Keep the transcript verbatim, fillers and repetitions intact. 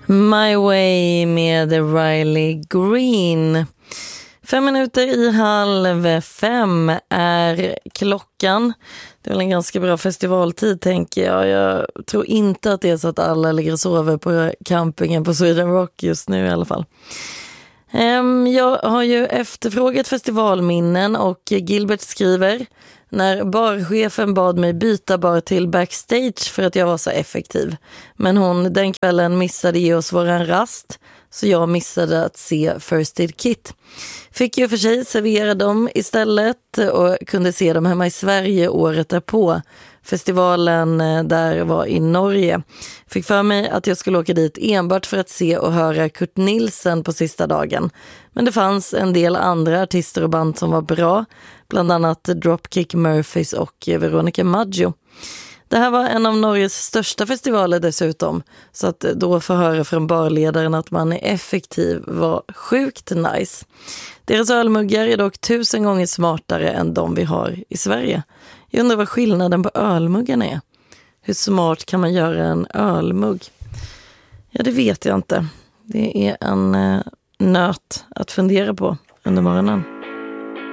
My Way med Riley Green. Fem minuter i halv fem är klockan. Det är väl en ganska bra festivaltid, tänker jag. Jag tror inte att det är så att alla ligger och sover på campingen på Sweden Rock just nu i alla fall. Jag har ju efterfrågat festivalminnen och Gilbert skriver: när barchefen bad mig byta bar till backstage för att jag var så effektiv. Men hon den kvällen missade ge oss våran rast, så jag missade att se First Aid Kit. Fick ju för sig servera dem istället och kunde se dem hemma i Sverige året därpå. Festivalen där var i Norge. Fick för mig att jag skulle åka dit enbart för att se och höra Kurt Nilsen på sista dagen. Men det fanns en del andra artister och band som var bra. Bland annat Dropkick Murphys och Veronica Maggio. Det här var en av Norges största festivaler dessutom. Så att då få höra från barledaren att man är effektiv var sjukt nice. Deras ölmuggar är dock tusen gånger smartare än de vi har i Sverige. Jag undrar vad skillnaden på ölmuggarna är. Hur smart kan man göra en ölmugg? Ja, det vet jag inte. Det är en eh, nöt att fundera på under morgonen.